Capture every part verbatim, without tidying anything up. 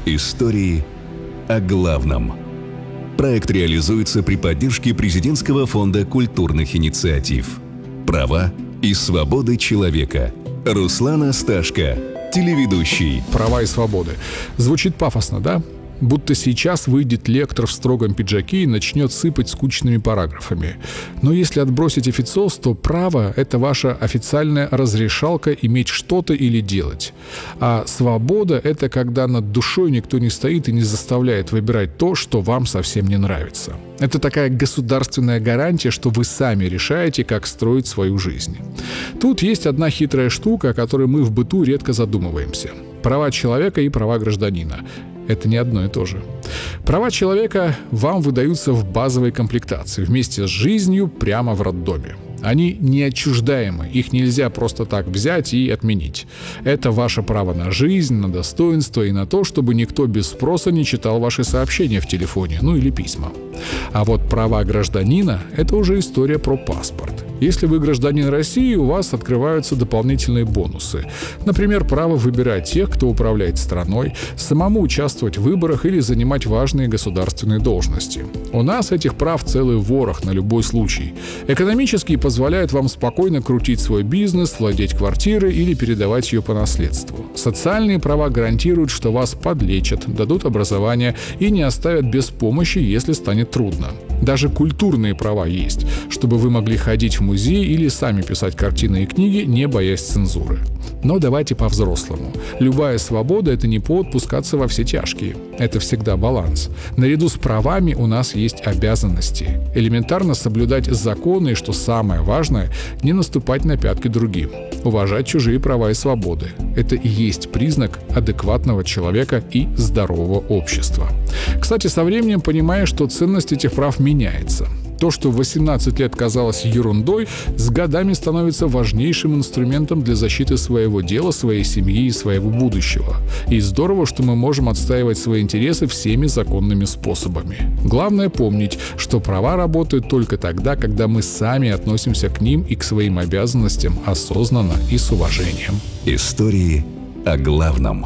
Истории о главном. Проект реализуется при поддержке Президентского фонда культурных инициатив. Права и свободы человека. Руслан Асташко, телеведущий. Права и свободы. Звучит пафосно, да? Будто сейчас выйдет лектор в строгом пиджаке и начнет сыпать скучными параграфами. Но если отбросить официоз, то право — это ваша официальная разрешалка иметь что-то или делать. А свобода — это когда над душой никто не стоит и не заставляет выбирать то, что вам совсем не нравится. Это такая государственная гарантия, что вы сами решаете, как строить свою жизнь. Тут есть одна хитрая штука, о которой мы в быту редко задумываемся. Права человека и права гражданина. Это не одно и то же. Права человека вам выдаются в базовой комплектации, вместе с жизнью прямо в роддоме. Они неотчуждаемы, их нельзя просто так взять и отменить. Это ваше право на жизнь, на достоинство и на то, чтобы никто без спроса не читал ваши сообщения в телефоне, ну или письма. А вот права гражданина — это уже история про паспорт. Если вы гражданин России, у вас открываются дополнительные бонусы. Например, право выбирать тех, кто управляет страной, самому участвовать в выборах или занимать важные государственные должности. У нас этих прав целый ворох на любой случай. Экономические позволяют вам спокойно крутить свой бизнес, владеть квартирой или передавать ее по наследству. Социальные права гарантируют, что вас подлечат, дадут образование и не оставят без помощи, если станет трудно. Даже культурные права есть, чтобы вы могли ходить в музей или сами писать картины и книги, не боясь цензуры. Но давайте по-взрослому. Любая свобода — это не повод пускаться во все тяжкие. Это всегда баланс. Наряду с правами у нас есть обязанности. Элементарно соблюдать законы и, что самое важное, не наступать на пятки другим. Уважать чужие права и свободы. Это и есть признак адекватного человека и здорового общества. Кстати, со временем понимаешь, что ценность этих прав меняется. То, что в восемнадцать лет казалось ерундой, с годами становится важнейшим инструментом для защиты своего дела, своей семьи и своего будущего. И здорово, что мы можем отстаивать свои интересы всеми законными способами. Главное помнить, что права работают только тогда, когда мы сами относимся к ним и к своим обязанностям осознанно и с уважением. Истории о главном.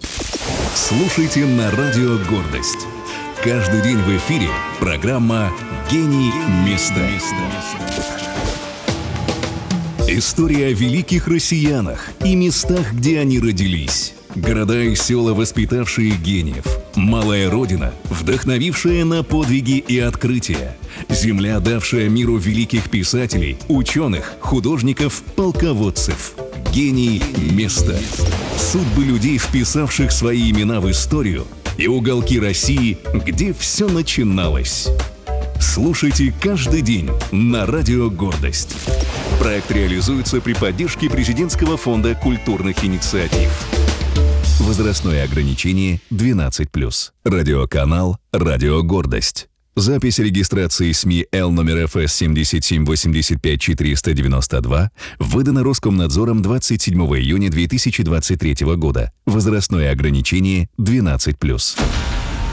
Слушайте на радио «Гордость». Каждый день в эфире программа «Гений места». История о великих россиянах и местах, где они родились. Города и села, воспитавшие гениев. Малая родина, вдохновившая на подвиги и открытия. Земля, давшая миру великих писателей, ученых, художников, полководцев. Гений места. Судьбы людей, вписавших свои имена в историю, и уголки России, где все начиналось. Слушайте каждый день на радио «Гордость». Проект реализуется при поддержке Президентского фонда культурных инициатив. Возрастное ограничение двенадцать плюс. Радиоканал «Радио Гордость». Запись регистрации СМИ Л номер эф эс семь семь восемь пять четыре девять два выдана Роскомнадзором двадцать седьмого июня две тысячи двадцать третьего года. Возрастное ограничение двенадцать плюс.